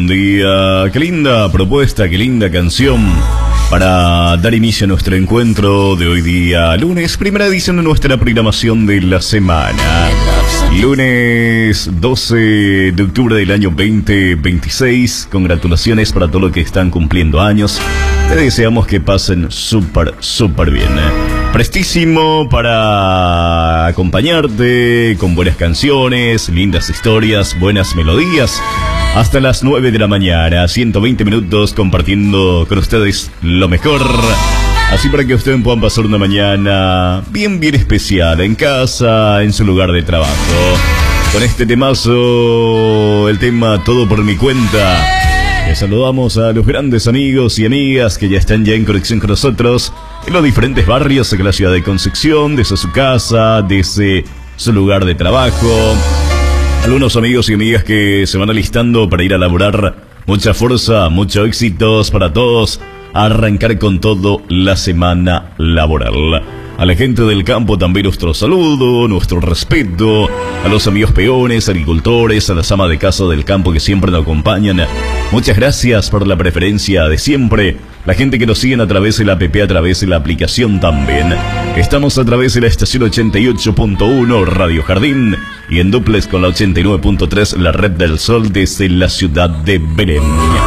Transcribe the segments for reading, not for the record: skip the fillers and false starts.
Día, qué linda propuesta, qué linda canción para dar inicio a nuestro encuentro de hoy día, lunes, primera edición de nuestra programación de la semana. Lunes 12 de octubre del año 2026. Congratulaciones para todos los que están cumpliendo años. Te deseamos que pasen súper bien. Prestísimo para acompañarte con buenas canciones, lindas historias, buenas melodías. Hasta las 9 de la mañana, 120 minutos compartiendo con ustedes lo mejor. Así para que ustedes puedan pasar una mañana bien especial en casa, en su lugar de trabajo. Con este temazo, el tema Todo por mi cuenta. Les saludamos a los grandes amigos y amigas que ya están en conexión con nosotros en los diferentes barrios de la ciudad de Concepción, desde su casa, desde su lugar de trabajo. Algunos amigos y amigas que se van alistando para ir a laburar. Mucha fuerza, muchos éxitos para todos. A arrancar con todo la semana laboral. A la gente del campo también nuestro saludo, nuestro respeto. A los amigos peones, agricultores, a las amas de casa del campo que siempre nos acompañan. Muchas gracias por la preferencia de siempre. La gente que nos sigue a través de la app, a través de la aplicación también. Estamos a través de la estación 88.1 Radio Jardín y en duplex con la 89.3 la Red del Sol desde la ciudad de Belén.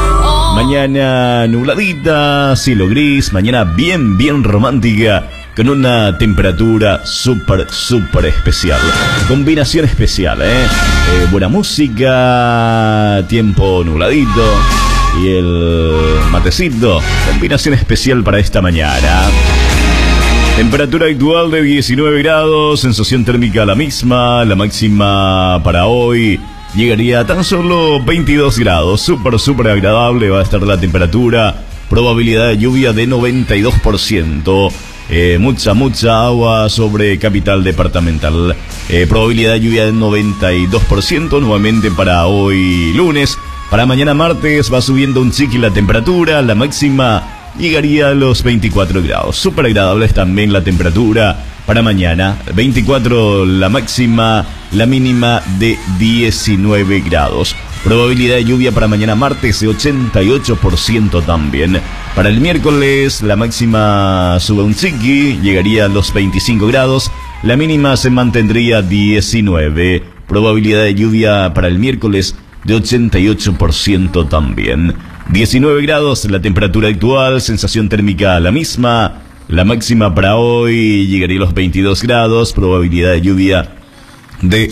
Mañana nubladita, cielo gris, mañana bien romántica, con una temperatura súper especial. Combinación especial, buena música, tiempo nubladito y el matecito. Combinación especial para esta mañana. Temperatura actual de 19 grados, sensación térmica la misma, la máxima para hoy llegaría a tan solo 22 grados, súper agradable va a estar la temperatura, probabilidad de lluvia de 92%, mucha agua sobre capital departamental, probabilidad de lluvia de 92% nuevamente para hoy lunes. Para mañana martes va subiendo un chiqui la temperatura, la máxima llegaría a los 24 grados, súper agradable también la temperatura. Para mañana, 24 la máxima, la mínima de 19 grados. Probabilidad de lluvia para mañana martes de 88% también. Para el miércoles, la máxima sube un chiqui, llegaría a los 25 grados. La mínima se mantendría 19. Probabilidad de lluvia para el miércoles de 88% también. 19 grados la temperatura actual, sensación térmica la misma. La máxima para hoy llegaría a los 22 grados, probabilidad de lluvia de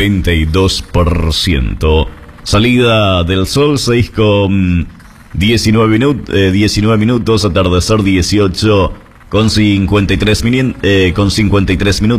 92%. Salida del sol 6 con 19 minutos, atardecer 18 con 53 minutos.